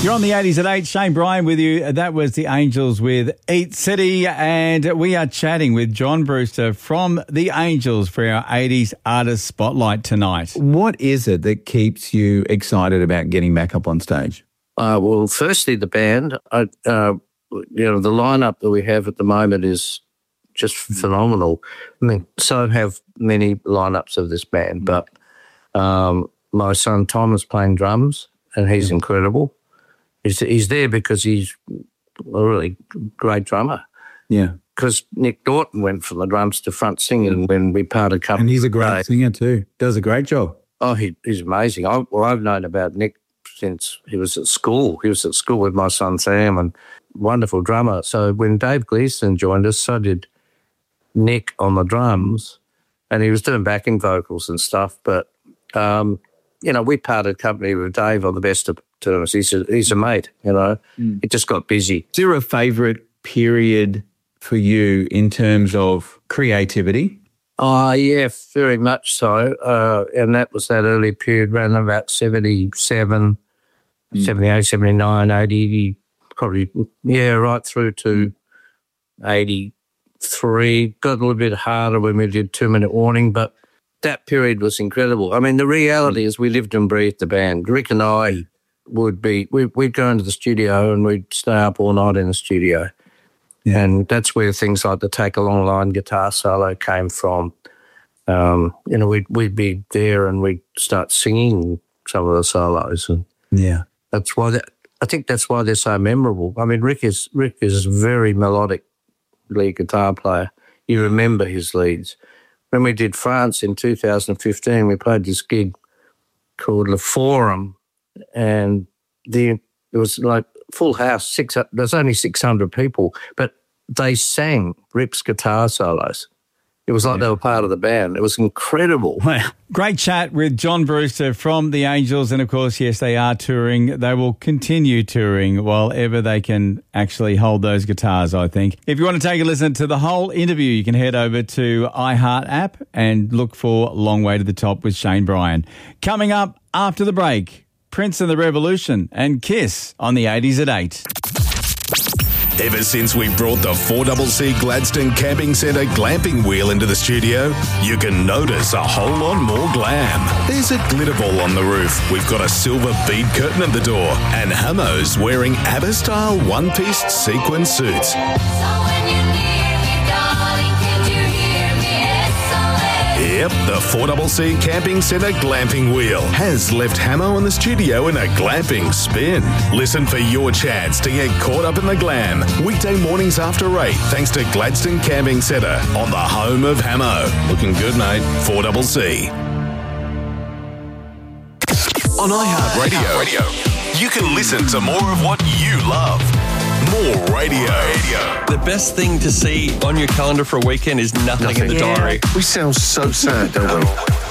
You're on the 80s at 8. Shane Bryan with you. That was the Angels with Eat City. And we are chatting with John Brewster from the Angels for our 80s Artist Spotlight tonight. What is it that keeps you excited about getting back up on stage? Well, firstly, the band. The lineup that we have at the moment is just phenomenal. I mean, so have many lineups of this band. But my son Tom is playing drums, and he's incredible. He's there because he's a really great drummer. Yeah. Because Nick Norton went from the drums to front singing when we parted company. And he's a great singer too. Does a great job. Oh, he's amazing. I've known about Nick since he was at school. He was at school with my son Sam, and wonderful drummer. So when Dave Gleason joined us, so did Nick on the drums, and he was doing backing vocals and stuff. But, we parted company with Dave on the best of terms. He's a mate, It just got busy. Is there a favourite period for you in terms of creativity? Oh, yeah, very much so. And that was that early period, around about 77, 78, 79, 80, probably, right through to 83. Got a little bit harder when we did 2 Minute Warning, but that period was incredible. I mean, the reality is we lived and breathed the band. Rick and I we'd go into the studio and we'd stay up all night in the studio. Yeah. And that's where things like the Take a Long Line guitar solo came from. We'd be there and we'd start singing some of the solos. And that's why I think that's why they're so memorable. I mean, Rick is a very melodic lead guitar player. You remember his leads. When we did France in 2015, we played this gig called Le Forum, and it was like full house. There's only 600 people, but they sang Rick's guitar solos. It was like they were part of the band. It was incredible. Well, great chat with John Brewster from the Angels. And, of course, yes, they are touring. They will continue touring while ever they can actually hold those guitars, I think. If you want to take a listen to the whole interview, you can head over to iHeart app and look for Long Way to the Top with Shane Bryan. Coming up after the break, Prince and the Revolution and Kiss on the 80s at 8. Ever since we brought the 4CC Gladstone Camping Centre glamping wheel into the studio, you can notice a whole lot more glam. There's a glitter ball on the roof, we've got a silver bead curtain at the door, and Hamo's wearing ABBA-style one-piece sequin suits. Yep, the 4CC Camping Centre glamping wheel has left Hamo in the studio in a glamping spin. Listen for your chance to get caught up in the glam. Weekday mornings after 8, thanks to Gladstone Camping Centre on the home of Hamo. Looking good, mate. 4CC. On iHeartRadio, you can listen to more of what you love. More radio. The best thing to see on your calendar for a weekend is nothing in the diary. We sound so sad, don't we?